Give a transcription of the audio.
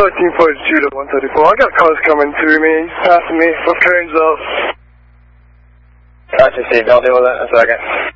1442 to 134. I got cars coming through me. He's passing me with cones up. Gotcha, Steve. I'll deal with it in a second.